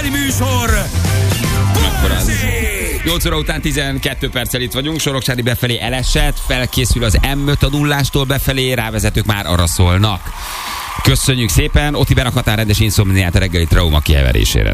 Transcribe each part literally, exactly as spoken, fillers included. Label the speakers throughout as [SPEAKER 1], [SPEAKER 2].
[SPEAKER 1] reggeli műsor.
[SPEAKER 2] nyolc óra után tizenkét perccel itt vagyunk, Soroksári befelé elesett, felkészül az M öt a nullástól befelé, rávezetők már arra szólnak. Köszönjük szépen, Oti berakhatár rendes inszomniát a reggeli trauma kiheverésére.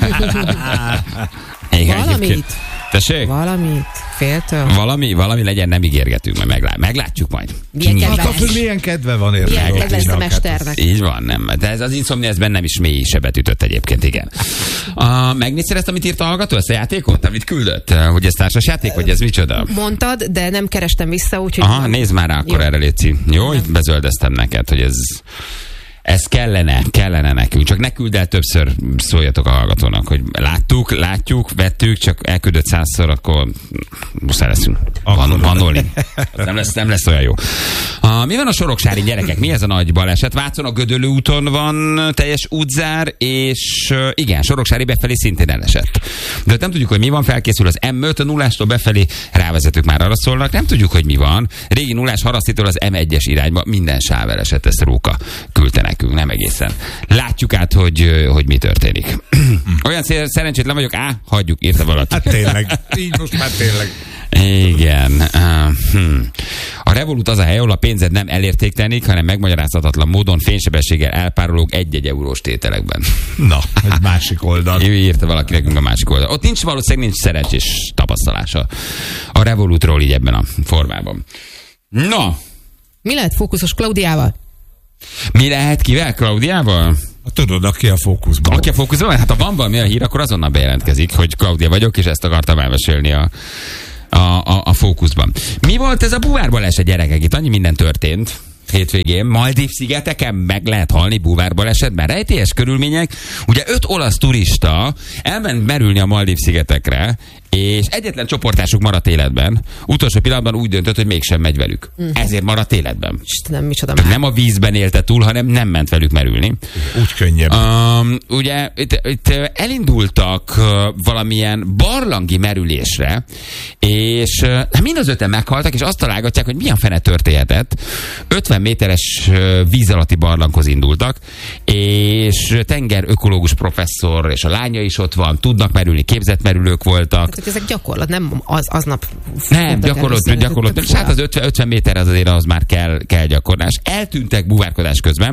[SPEAKER 3] Valamit.
[SPEAKER 2] Tessék?
[SPEAKER 3] Valamit. Féltől.
[SPEAKER 2] Valami, valami legyen, nem ígérgetünk, majd meglát, meglátjuk majd.
[SPEAKER 3] Milyen kedve,
[SPEAKER 4] Attól, milyen kedve van érte.
[SPEAKER 3] milyen kedves a mesternek.
[SPEAKER 2] Így van, nem. De ez az inszomnia, ez bennem is mély sebet ütött egyébként, igen. Uh, megnézted ezt, amit írt a hallgató, ezt a játékot, amit küldött? Hogy ez társas játék, vagy ez micsoda?
[SPEAKER 3] Mondtad, de nem kerestem vissza, úgyhogy...
[SPEAKER 2] Aha, nézd már rá, akkor erre létszi. Jó, itt bezöldeztem neked, hogy ez... Ez kellene, kellene nekünk. Csak ne küld el többször, szóljatok a hallgatónak, hogy láttuk, látjuk, vettük, csak elküldött százszor, akkor muszáj leszünk van, vanolni. Nem lesz, nem lesz olyan jó. Uh, mi van a soroksári gyerekek? Mi ez a nagy baleset? Vácon a Gödöllő úton van teljes útzár, és uh, igen, Soroksári befelé szintén elesett. De nem tudjuk, hogy mi van, felkészül az M öt, a nullástól befelé rávezetők már arra szólnak, nem tudjuk, hogy mi van. Régi nullás Harasztitól az M egyes irányba minden sáv elesett, ezt Róka küldte nekünk, nem egészen. Látjuk át, hogy, hogy mi történik. Olyan szerencsétlen vagyok, á, hagyjuk, írta valaki.
[SPEAKER 4] Hát tényleg, így most már tényleg.
[SPEAKER 2] Igen. Uh, hm. A Revolut az a hely, ahol a pénzed nem elértéktelenik, hanem megmagyarázhatatlan módon fénysebességgel elpárológ egy-egy eurós tételekben.
[SPEAKER 4] Na, egy másik oldal.
[SPEAKER 2] Ő írta valaki nekünk a másik oldal. Ott nincs valószínűleg nincs szerencsés tapasztalása a Revolutról így ebben a formában. No!
[SPEAKER 3] Mi lehet fókuszos Klaudiával?
[SPEAKER 2] Mi lehet kivel, Klaudiával?
[SPEAKER 4] Tudod, aki a fókuszban.
[SPEAKER 2] Aki a fókuszban? Hát ha van valami a hír, akkor azonnal bejelentkezik, hogy Klaudia vagyok, és ezt akartam elmesélni a, a, a, a fókuszban. Mi volt ez a búvárbaleset, gyerekek? Itt annyi minden történt hétvégén. Maldív-szigeteken meg lehet halni búvárbalesetben. Rejtélyes körülmények. Ugye öt olasz turista elment merülni a Maldív-szigetekre, és egyetlen csoportásuk maradt életben. Utolsó pillanatban úgy döntött, hogy mégsem megy velük. Mm. Ezért maradt életben.
[SPEAKER 3] Istenem, micsoda már.
[SPEAKER 2] Nem a vízben élte túl, hanem nem ment velük merülni.
[SPEAKER 4] Úgy könnyebb.
[SPEAKER 2] Um, ugye itt, itt elindultak uh, valamilyen barlangi merülésre, és uh, mind az öten meghaltak, és azt találgatják, hogy milyen fene történhetett. ötven méteres uh, víz alatti barlanghoz indultak, és tenger ökológus professzor, és a lánya is ott van, tudnak merülni, képzett merülők voltak.
[SPEAKER 3] Tehát ezek gyakorlat, nem az, aznap...
[SPEAKER 2] Nem, gyakorlott, gyakorlott. Hát az ötven méter az azért az már kell, kell gyakorlás. Eltűntek búvárkodás közben,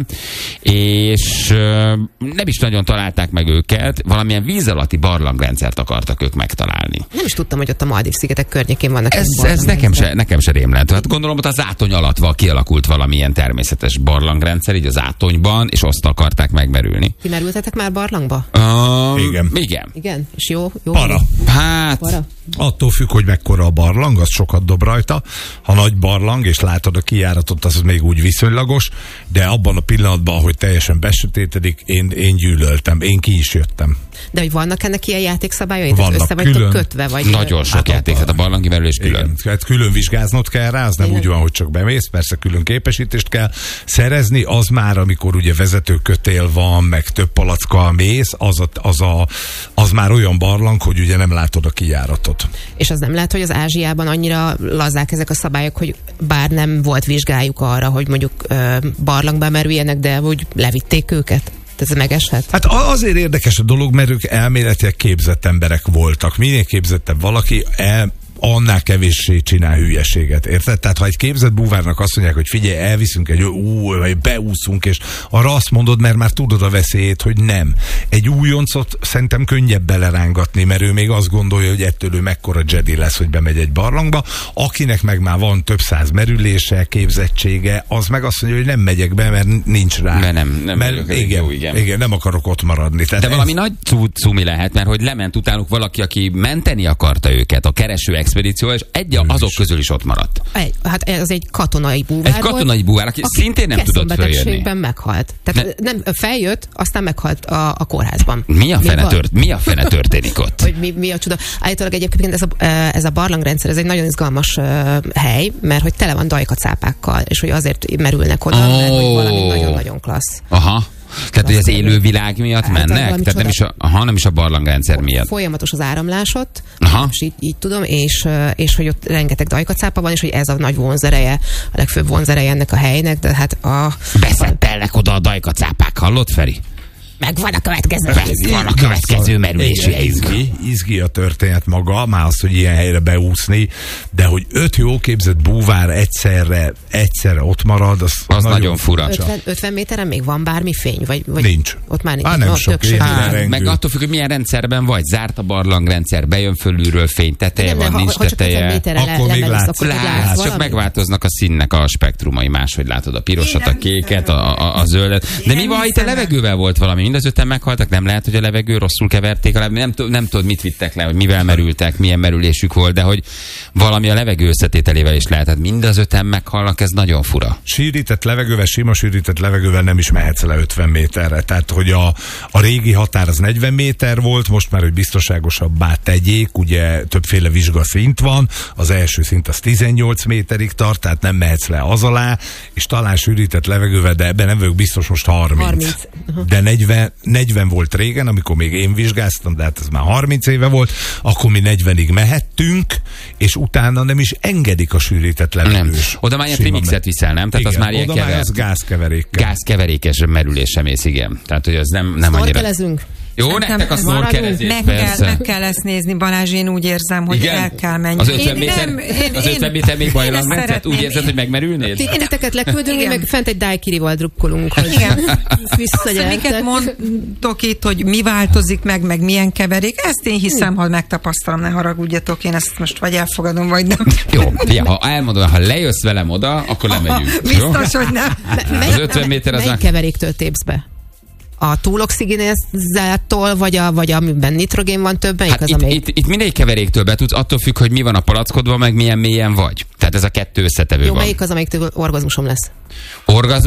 [SPEAKER 2] és uh, nem is nagyon találták meg őket, valamilyen víz alatti barlangrendszert akartak ők megtalálni.
[SPEAKER 3] Nem is tudtam, hogy ott a Maldív-szigetek környékén vannak.
[SPEAKER 2] Ez, ez nekem se, nekem se rém lett. Hát gondolom, hogy az átony alatt kialakult valamilyen természetes barlangrendszer, így az átonyban, és azt akarták megmerülni.
[SPEAKER 3] Ti merültetek már barlangba?
[SPEAKER 2] Um,
[SPEAKER 4] igen.
[SPEAKER 2] Igen.
[SPEAKER 3] Igen? És jó? jó
[SPEAKER 4] Para.
[SPEAKER 2] Hát...
[SPEAKER 3] Para?
[SPEAKER 4] Attól függ, hogy mekkora a barlang, az sokat dob rajta. Ha nagy barlang, és látod a kijáratot, az még úgy viszonylagos, de abban a pillanatban, ahogy teljesen besötétedik, én, én gyűlöltem, én ki is jöttem.
[SPEAKER 3] De hogy vannak ennek ilyen játékszabályai? Tehát
[SPEAKER 4] Vannak,
[SPEAKER 3] össze vagytok
[SPEAKER 4] külön.
[SPEAKER 3] kötve? Vagy
[SPEAKER 2] Nagyon sok
[SPEAKER 3] hát
[SPEAKER 2] játék, tehát a barlangi merülés külön.
[SPEAKER 4] Igen, hát külön vizsgáznod kell rá, az nem
[SPEAKER 3] Igen.
[SPEAKER 4] úgy van, hogy csak bemész, persze külön képesítést kell szerezni, az már, amikor ugye vezetőkötél van, meg több palackkal mész, az, a, az, a, az már olyan barlang, hogy ugye nem látod a kijáratot.
[SPEAKER 3] És az nem lehet, hogy az Ázsiában annyira lazák ezek a szabályok, hogy bár nem volt vizsgájuk arra, hogy mondjuk ö, barlangba merüljenek, de hogy levitték őket? Ez megeshet?
[SPEAKER 4] Hát azért érdekes a dolog, mert ők elméletileg képzett emberek voltak. Minél képzettebb valaki, el, annál kevéssé csinál hülyeséget, érted? Tehát ha egy képzett búvárnak azt mondják, hogy figyelj, elviszünk egy ú, vagy beúszunk, és arra azt mondod, mert már tudod a veszélyét, hogy nem. Egy újoncot szerintem könnyebb belerángatni, mert ő még azt gondolja, hogy ettől ő mekkora Jedi lesz, hogy bemegy egy barlangba. Akinek meg már van több száz merülése, képzettsége, az meg azt mondja, hogy nem megyek be, mert nincs rá.
[SPEAKER 2] Mert nem, nem
[SPEAKER 4] mert igen,
[SPEAKER 2] jó, igen.
[SPEAKER 4] igen, nem akarok ott maradni. Tehát
[SPEAKER 2] de
[SPEAKER 4] ez...
[SPEAKER 2] valami nagy cumi lehet, mert hogy lement utánuk valaki, aki menteni akarta őket, a kereső expedíció, és egy
[SPEAKER 4] Ő
[SPEAKER 2] azok
[SPEAKER 4] is.
[SPEAKER 2] közül is ott maradt.
[SPEAKER 3] Egy, hát ez egy katonai búvár
[SPEAKER 2] Egy katonai búvár, aki, aki szintén nem tudott följönni.
[SPEAKER 3] Keszonbetegségben meghalt. Tehát ne. nem, feljött, aztán meghalt a, a kórházban.
[SPEAKER 2] Mi a, fene
[SPEAKER 3] van?
[SPEAKER 2] tört, mi a fene történik ott?
[SPEAKER 3] Hogy mi, mi a csuda. Állítólag egyébként ez a, ez a barlangrendszer, ez egy nagyon izgalmas uh, hely, mert hogy tele van dajkacápákkal, és hogy azért merülnek oda, oh. mert hogy valami nagyon-nagyon klassz.
[SPEAKER 2] Aha. Tehát, hogy az élővilág miatt hát, mennek? Tehát nem is, a, aha, nem is a barlangrendszer miatt.
[SPEAKER 3] Folyamatos az áramlás ott,
[SPEAKER 2] aha.
[SPEAKER 3] és így, így tudom, és, és hogy ott rengeteg dajkacápa van, és hogy ez a nagy vonzereje, a legfőbb vonzereje ennek a helynek, de hát a...
[SPEAKER 2] Beszettelnek oda a dajkacápák, hallott, Feri?
[SPEAKER 3] Megvan a következő.
[SPEAKER 2] Van a következő merülési helyünk.
[SPEAKER 4] Izgi, izgi a történet maga, már az, hogy ilyen helyre beúszni, de hogy öt jó képzett búvár egyszerre, egyszerre ott marad, az,
[SPEAKER 2] az nagyon, nagyon fura.
[SPEAKER 3] ötven méteren még van bármi fény? Vagy, vagy
[SPEAKER 4] nincs.
[SPEAKER 3] Ott már nincs.
[SPEAKER 4] Á, nem sok.
[SPEAKER 2] Á, meg attól függ, hogy milyen rendszerben vagy. Zárt a barlangrendszer, bejön fölülről fény, teteje van, nincs
[SPEAKER 3] ha,
[SPEAKER 2] teteje.
[SPEAKER 4] Akkor még látsz.
[SPEAKER 2] Látsz, csak megváltoznak a színnek a spektrumai, máshogy látod a pirosat, a kéket, a, a, a zöldet. De mi van, itt a levegővel volt valami? Mind az öten meghaltak, nem lehet, hogy a levegő rosszul keverték, nem, nem, nem tudod, mit vittek le, hogy mivel merültek, milyen merülésük volt, de hogy valami a levegő összetételével is lehet. Hát mind az öten meghalnak, ez nagyon fura.
[SPEAKER 4] Sűrített levegővel, sima sűrített levegővel nem is mehetsz le ötven méterre. Tehát, hogy a, a régi határ az negyven méter volt, most már, hogy biztonságosabbá tegyék, ugye többféle vizsgaszint van, az első szint az tizennyolc méterig tart, tehát nem mehetsz le az alá, és talán sűrített levegővel, de ebben nem vagyok biztos, most harminc. harminc. Uh-huh. De negyven, negyven volt régen, amikor még én vizsgáztam, de hát ez már harminc éve volt, akkor mi negyvenig mehettünk, és utána nem is engedik a sűrített levegős.
[SPEAKER 2] Nem. Oda már ilyen trimixet viszel, nem? Tehát igen, az már ilyen
[SPEAKER 4] kever... már az gázkeverékkel.
[SPEAKER 2] Gázkeverékes merülésem ész, igen. Tehát, hogy az nem, nem annyira... Jó, nektek a snorkelezés,
[SPEAKER 1] meg kell, meg kell ezt nézni, Balázs, én úgy érzem, hogy igen? El kell menni.
[SPEAKER 2] Az ötven méter, nem, én, az ötven méter még bajlangrendszer? Úgy érzed, hogy megmerülnéd?
[SPEAKER 3] Titeket leküldünk, mi meg fent egy daiquirival drukkolunk, hogy visszagyertek.
[SPEAKER 1] Mondtok itt, hogy mi változik meg, meg milyen keverék, ezt én hiszem, ha megtapasztalom, ne haragudjatok, én ezt most vagy elfogadom, vagy nem.
[SPEAKER 2] Jó, fia, ha elmondom, ha lejössz velem oda, akkor lemegyünk.
[SPEAKER 1] Biztos, hogy nem.
[SPEAKER 2] Az ötven méter az...
[SPEAKER 3] Melyik keveréktől tépsz be? A túloxigénezzáttól, vagy, a, vagy amiben nitrogén van több, melyik
[SPEAKER 2] hát
[SPEAKER 3] az,
[SPEAKER 2] itt,
[SPEAKER 3] amelyik...
[SPEAKER 2] itt, itt mindegyik keveréktől betudsz, attól függ, hogy mi van a palackodban, meg milyen mélyen vagy. Tehát ez a kettő összetevő
[SPEAKER 3] Jó,
[SPEAKER 2] van.
[SPEAKER 3] melyik az, amelyiktől orgazmusom lesz?
[SPEAKER 2] Orgazmus